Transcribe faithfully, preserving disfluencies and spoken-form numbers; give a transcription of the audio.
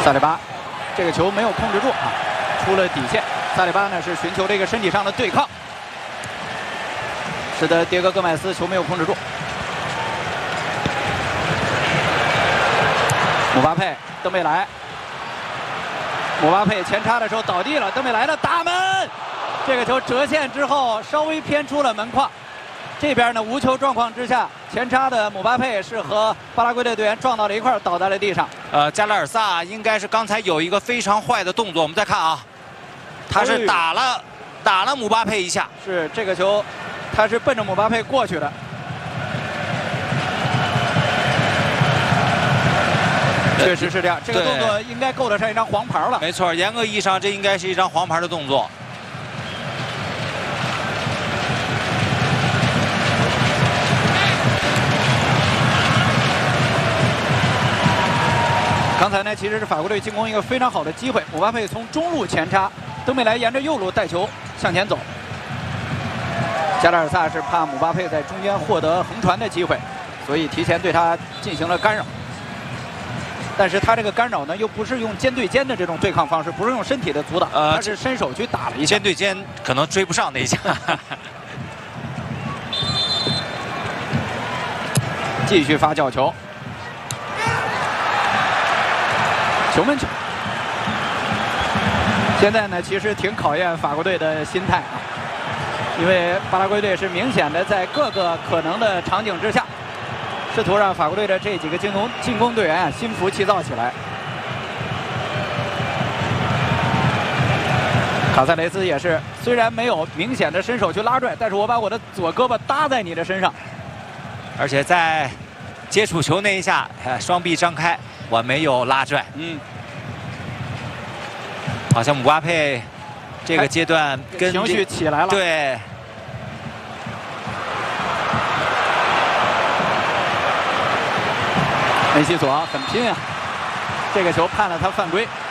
萨里巴，这个球没有控制住啊，出了底线。萨里巴呢是寻求这个身体上的对抗，使得迭戈·戈麦斯球没有控制住。姆巴佩、登贝莱，姆巴佩前插的时候倒地了，登贝莱的打门，这个球折线之后稍微偏出了门框。这边呢无球状况之下，前插的姆巴佩是和巴拉圭的队员撞到了一块，倒在了地上。 呃，加拉尔萨应该是刚才有一个非常坏的动作，我们再看啊，他是打了、哎、打了姆巴佩一下， 是这个球，他是奔着姆巴佩过去的。确实是这样，这个动作应该够得上一张黄牌了。 没错，严格意义上，这应该是一张黄牌的动作。 刚才呢，其实是法国队进攻一个非常好的机会，姆巴佩从中路前插，登贝莱沿着右路带球向前走。加拉尔萨是怕姆巴佩在中间获得横传的机会，所以提前对他进行了干扰。但是他这个干扰呢，又不是用肩对肩的这种对抗方式，不是用身体的阻挡，呃，他是伸手去打了一下。 肩对肩可能追不上那一下。 继续发角球，球门球。现在呢，其实挺考验法国队的心态啊，因为巴拉圭队是明显的在各个可能的场景之下，试图让法国队的这几个进攻进攻队员啊心浮气躁起来。卡塞雷斯也是，虽然没有明显的伸手去拉拽，但是我把我的左胳膊搭在你的身上， 而且在接触球那一下，呃，双臂张开，我没有拉拽。嗯，好像姆巴佩这个阶段跟情绪起来了。 对。 梅西索很拼啊，这个球判了他犯规。